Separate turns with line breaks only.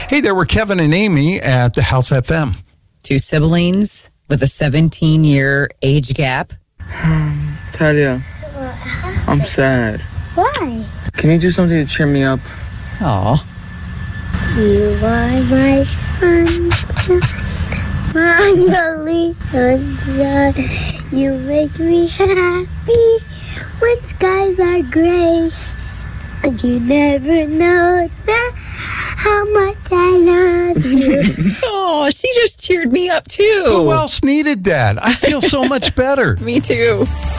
Hey, there were Kevin and Amy at the House FM.
Two siblings with a 17-year age gap.
Talia, I'm sad.
Why?
Can you do something to cheer me up?
Aw.
You are my sunshine, my only sunshine. You make me happy when skies are gray. And you never know that how much I love you.
Oh, she just cheered me up too.
Who else needed that? I feel so much better.
Me too.